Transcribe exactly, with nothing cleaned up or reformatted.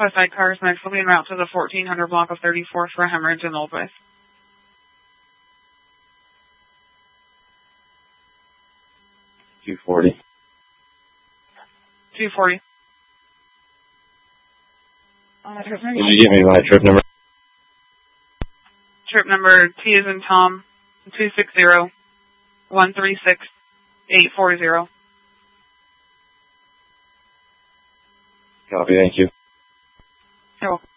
Westside cars next will be en route to the fourteen hundred block of thirty-fourth for a hemorrhage in Old West. two forty. two forty. Did you give me my trip number? Trip number T is in Tom, two six zero, one three six, eight four zero. Copy, thank you. You're welcome.